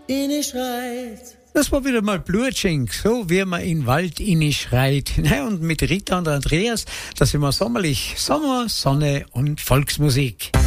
schreit. Das war wieder mal Blutschink, so wie man in den Wald schreit. Und mit Rita und Andreas, da sind wir sommerlich. Sommer, Sonne und Volksmusik.